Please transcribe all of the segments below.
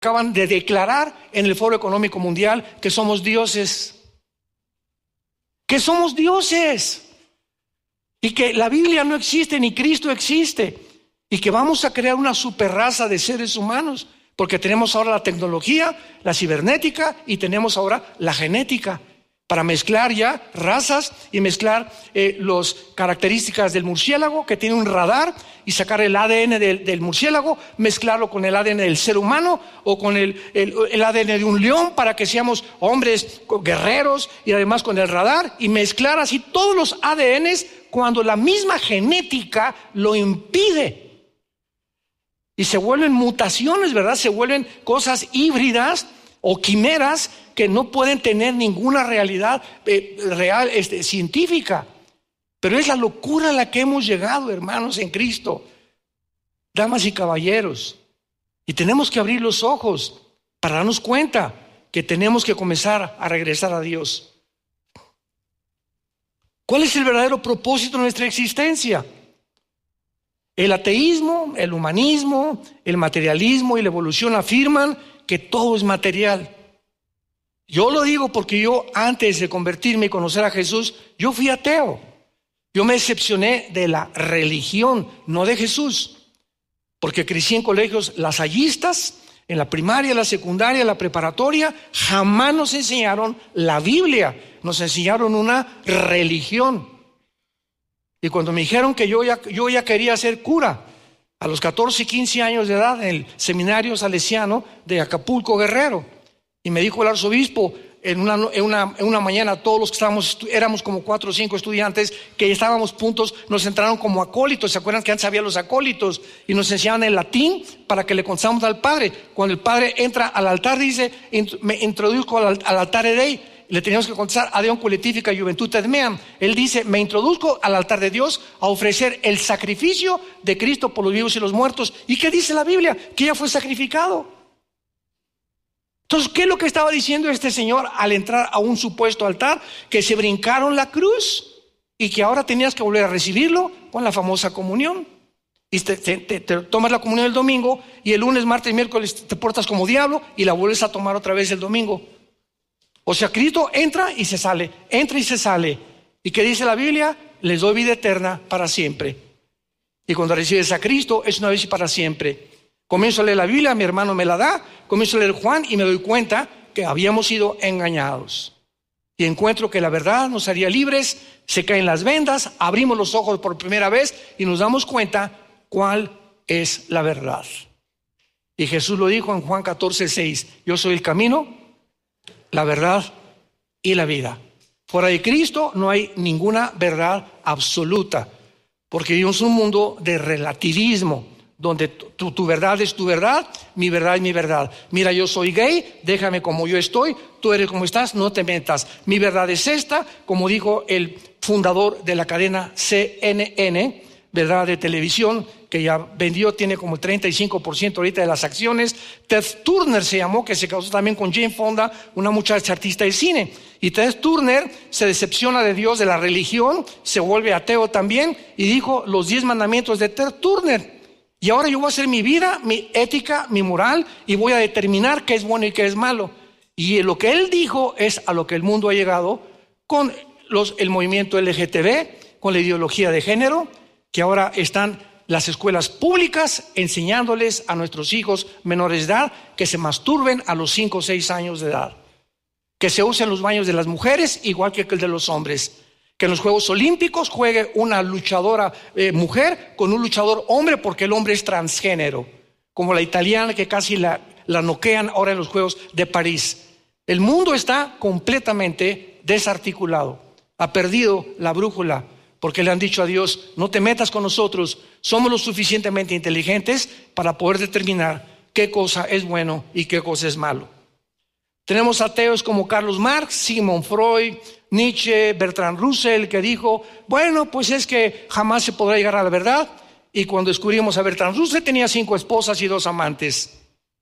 acaban de declarar en el Foro Económico Mundial que somos dioses. Que somos dioses. Y que la Biblia no existe ni Cristo existe. Y que vamos a crear una superraza de seres humanos. Porque tenemos ahora la tecnología, la cibernética y tenemos ahora la genética. Para mezclar ya razas y mezclar las características del murciélago, que tiene un radar, y sacar el ADN del murciélago, mezclarlo con el ADN del ser humano o con el ADN de un león para que seamos hombres guerreros, y además con el radar, y mezclar así todos los ADNs cuando la misma genética lo impide. Y se vuelven mutaciones, ¿verdad? Se vuelven cosas híbridas o quimeras que no pueden tener ninguna realidad real, científica. Pero es la locura a la que hemos llegado, hermanos, en Cristo, damas y caballeros. Y tenemos que abrir los ojos para darnos cuenta que tenemos que comenzar a regresar a Dios. ¿Cuál es el verdadero propósito de nuestra existencia? El ateísmo, el humanismo, el materialismo y la evolución afirman que todo es material. Yo lo digo porque yo, antes de convertirme y conocer a Jesús, yo fui ateo. Yo me decepcioné de la religión, no de Jesús, porque crecí en colegios lasallistas, en la primaria, la secundaria, la preparatoria. Jamás nos enseñaron la Biblia, nos enseñaron una religión. Y cuando me dijeron que yo ya quería ser cura, a los 14 y 15 años de edad, en el seminario salesiano de Acapulco, Guerrero, y me dijo el arzobispo en una mañana, todos los que éramos como 4 o 5 estudiantes que estábamos puntos, nos entraron como acólitos. ¿Se acuerdan que antes había los acólitos? Y nos enseñaban el latín para que le contáramos al padre. Cuando el padre entra al altar, dice: me introduzco al altare Dei. Le teníamos que contestar: Adeum collectifica juventutem meam. Él dice: me introduzco al altar de Dios a ofrecer el sacrificio de Cristo por los vivos y los muertos. ¿Y qué dice la Biblia? Que ya fue sacrificado. Entonces, ¿qué es lo que estaba diciendo este señor al entrar a un supuesto altar? Que se brincaron la cruz y que ahora tenías que volver a recibirlo con la famosa comunión. Y te tomas la comunión el domingo, y el lunes, martes y miércoles te portas como diablo y la vuelves a tomar otra vez el domingo. O sea, Cristo entra y se sale, entra y se sale. ¿Y qué dice la Biblia? Les doy vida eterna para siempre. Y cuando recibes a Cristo es una vez y para siempre. Comienzo a leer la Biblia, mi hermano me la da, comienzo a leer Juan y me doy cuenta que habíamos sido engañados. Y encuentro que la verdad nos haría libres, se caen las vendas, abrimos los ojos por primera vez y nos damos cuenta cuál es la verdad. Y Jesús lo dijo en Juan 14:6: yo soy el camino, la verdad y la vida. Fuera de Cristo no hay ninguna verdad absoluta, porque vivimos un mundo de relativismo, donde tu verdad es tu verdad, mi verdad es mi verdad. Mira, yo soy gay, déjame como yo estoy, tú eres como estás, no te metas. Mi verdad es esta, como dijo el fundador de la cadena CNN, verdad, de televisión, que ya vendió, tiene como el 35% ahorita de las acciones. Ted Turner se llamó, que se casó también con Jane Fonda, una muchacha artista de cine. Y Ted Turner se decepciona de Dios, de la religión, se vuelve ateo también, y dijo los 10 mandamientos de Ted Turner. Y ahora yo voy a hacer mi vida, mi ética, mi moral, y voy a determinar qué es bueno y qué es malo. Y lo que él dijo es a lo que el mundo ha llegado con el movimiento LGTB, con la ideología de género, que ahora están las escuelas públicas enseñándoles a nuestros hijos menores de edad que se masturben a los 5 o 6 años de edad, que se usen los baños de las mujeres igual que el de los hombres, que en los Juegos Olímpicos juegue una luchadora mujer con un luchador hombre, porque el hombre es transgénero, como la italiana que casi la noquean ahora en los Juegos de París. El mundo está completamente desarticulado, ha perdido la brújula, porque le han dicho a Dios: no te metas con nosotros, somos lo suficientemente inteligentes para poder determinar qué cosa es bueno y qué cosa es malo. Tenemos ateos como Carlos Marx, Sigmund Freud, Nietzsche, Bertrand Russell, que dijo: bueno, pues es que jamás se podrá llegar a la verdad. Y cuando descubrimos a Bertrand Russell, tenía 5 esposas y 2 amantes.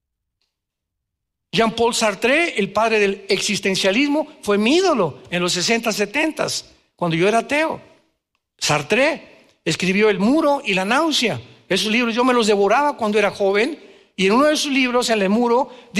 Jean-Paul Sartre, el padre del existencialismo, fue mi ídolo en los 60, 70, cuando yo era ateo. Sartre escribió El muro y la náusea. Esos libros yo me los devoraba cuando era joven, Y en uno de sus libros, en Lemuro,